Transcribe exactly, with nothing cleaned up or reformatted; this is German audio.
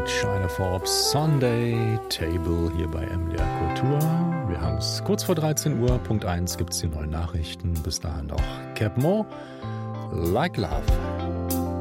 China Forbes Sunday Table hier bei M D R Kultur. Wir haben es kurz vor dreizehn Uhr, Punkt eins gibt es die neuen Nachrichten. Bis dahin noch Cap Mo, Like Love.